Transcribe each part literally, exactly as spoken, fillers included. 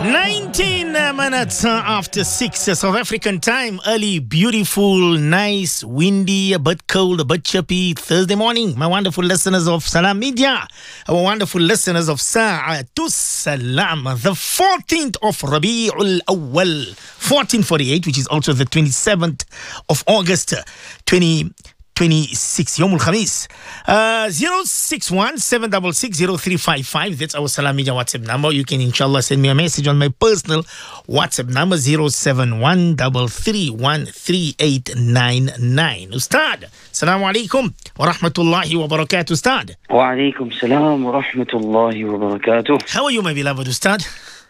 nineteen minutes after six South African time. Early, beautiful, nice, windy, a bit cold, a bit chirpy Thursday morning. My wonderful listeners of Salam Media, our wonderful listeners of Sa'atus Salam, the fourteenth of Rabi'ul Awwal, fourteen forty-eight, which is also the twenty-seventh of August, twenty twenty-six, Yomul Khamis. Uh, zero six one seven six six zero three five five. That's our Salam Media WhatsApp number. You can inshallah send me a message on my personal WhatsApp number zero seven one three three one three eight nine nine. Ustad, Assalamu alaikum wa rahmatullahi wa barakatuh, Ustad. Wa alaikum salam wa rahmatullahi wa barakatuh. How are you, my beloved Ustad?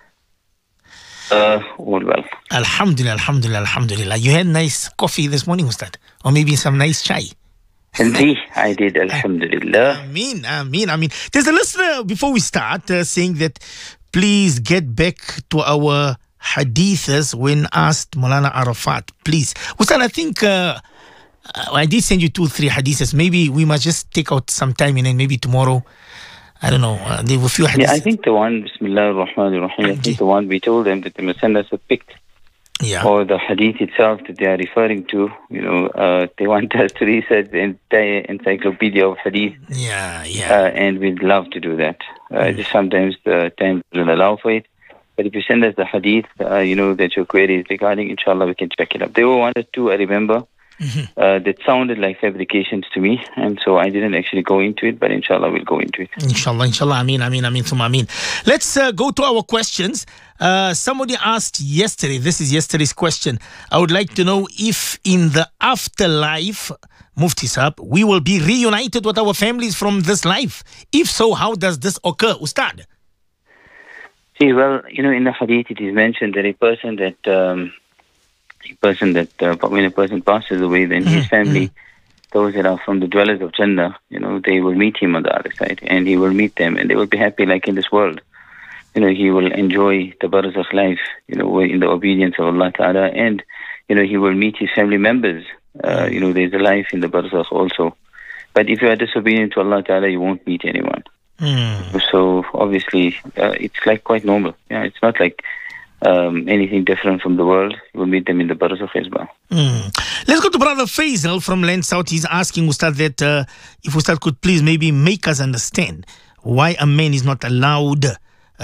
Uh, all well. Alhamdulillah, alhamdulillah, alhamdulillah. You had nice coffee this morning, Ustad? Or maybe some nice chai? Indeed, I did, alhamdulillah. Ameen, ameen, ameen. There's a listener, before we start, uh, saying that please get back to our hadiths when asked Maulana Arafat. Please. Ustad, I think uh, I did send you two, three hadiths. Maybe we must just take out some time and then maybe tomorrow, I don't know, uh, there were a few hadiths. Yeah, I think the one, Bismillah ar-Rahman ar-Rahim, I think the one we told them that they must send us a pic. Yeah. Or the hadith itself that they are referring to, you know, uh, they want us to research the entire encyclopedia of hadith. Yeah, yeah. Uh, and we'd love to do that. Uh, mm. Just sometimes the time doesn't allow for it. But if you send us the hadith, uh, you know, that your query is regarding, inshallah, we can check it up. There were one or two, I remember, mm-hmm. uh, that sounded like fabrications to me. And so I didn't actually go into it, but inshallah, we'll go into it. Inshallah, inshallah, ameen, ameen, ameen, thumma ameen. Let's uh, go to our questions. Uh, somebody asked yesterday, this is yesterday's question. I would like to know if in the afterlife, Mufti Sahab, we will be reunited with our families from this life. If so, how does this occur, Ustad? See, well, you know, in the hadith it is mentioned that a person that, um, a person that, uh, when a person passes away, then mm-hmm. his family, mm-hmm. those that are from the dwellers of Jannah, you know, they will meet him on the other side, and he will meet them, and they will be happy like in this world. You know, he will enjoy the barzakh life, you know, in the obedience of Allah Ta'ala, and, you know, he will meet his family members. Uh, you know, there's a life in the barzakh also. But if you are disobedient to Allah Ta'ala, you won't meet anyone. Mm. So, obviously, uh, it's like quite normal. Yeah, it's not like um, anything different from the world. You will meet them in the barzakh as well. Mm. Let's go to Brother Faisal from Land South. He's asking Ustad that uh, if Ustad could please maybe make us understand why a man is not allowed